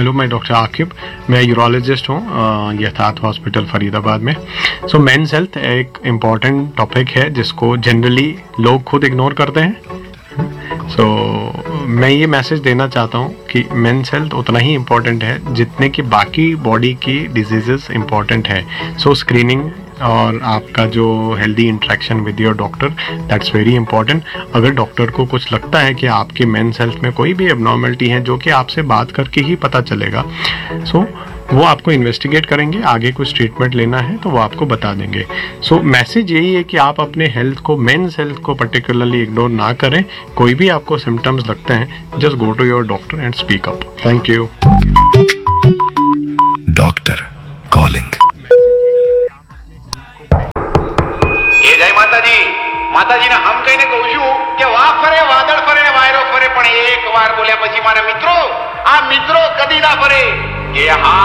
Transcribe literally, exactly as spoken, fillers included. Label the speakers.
Speaker 1: Hello, मैं doctor Aqib, मैं urologist हूँ यथार्थ हॉस्पिटल फरीदाबाद में। सो मेंस हेल्थ एक इम्पॉर्टेंट टॉपिक है जिसको जनरली लोग खुद इग्नोर करते हैं। सो so, मैं ये मैसेज देना चाहता हूँ कि मेंस हेल्थ उतना ही इम्पॉर्टेंट है जितने कि बाकी बॉडी की डिजीजेस इम्पॉर्टेंट है। सो स्क्रीनिंग और आपका जो healthy interaction with your doctor, that's very important. अगर डॉक्टर को कुछ लगता है कि आपकी मेंस हेल्थ में कोई भी एबनॉर्मलिटी है जो कि आपसे बात करके ही पता चलेगा, सो so, वो आपको इन्वेस्टिगेट करेंगे, आगे कुछ ट्रीटमेंट लेना है तो वो आपको बता देंगे। सो so, मैसेज यही है कि आप अपने हेल्थ को, मेंस हेल्थ को पर्टिकुलरली इग्नोर ना करें। कोई भी आपको सिम्टम्स लगते हैं, just go to your doctor and speak up. Thank you.
Speaker 2: Doctor calling.
Speaker 3: એ જય માતાજી માતાજીને હમ કહીને કહું છું કે વાહ ફરે વાદળ ફરે ને વાયરો ફરે પણ એક વાર બોલ્યા પછી મારા મિત્રો આ મિત્રો કદી ના ફરે કે હા